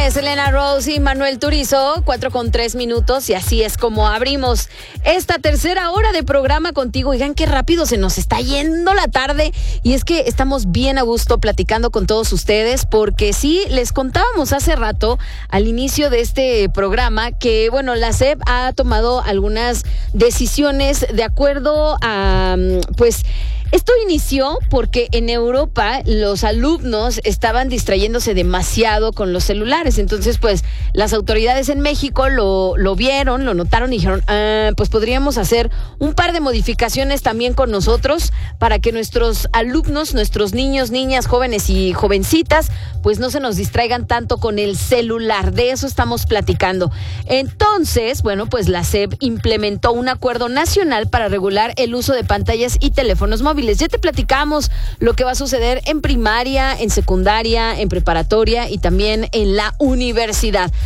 es Elena Rose y Manuel Turizo, 4:03 y así es como abrimos esta tercera hora de programa contigo. Oigan, qué rápido se nos está yendo la tarde y es que estamos bien a gusto platicando con todos ustedes porque sí, les contábamos hace rato al inicio de este programa que, bueno, la SEP ha tomado algunas decisiones de acuerdo a, pues, esto inició porque en Europa los alumnos estaban distrayéndose demasiado con los celulares. Entonces, pues, las autoridades en México lo vieron, lo notaron y dijeron, pues podríamos hacer un par de modificaciones también con nosotros para que nuestros alumnos, nuestros niños, niñas, jóvenes y jovencitas, pues no se nos distraigan tanto con el celular. De eso estamos platicando. Entonces, bueno, pues la SEP implementó un acuerdo nacional para regular el uso de pantallas y teléfonos móviles. Ya te platicamos lo que va a suceder en primaria, en secundaria, en preparatoria y también en la universidad.